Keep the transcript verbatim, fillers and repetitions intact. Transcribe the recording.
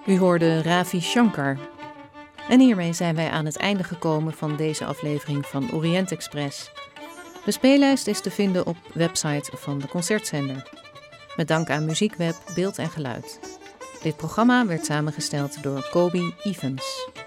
U hoorde Ravi Shankar. En hiermee zijn wij aan het einde gekomen van deze aflevering van Orient Express. De speellijst is te vinden op website van de Concertzender. Met dank aan Muziekweb, Beeld en Geluid. Dit programma werd samengesteld door Kobe Evans.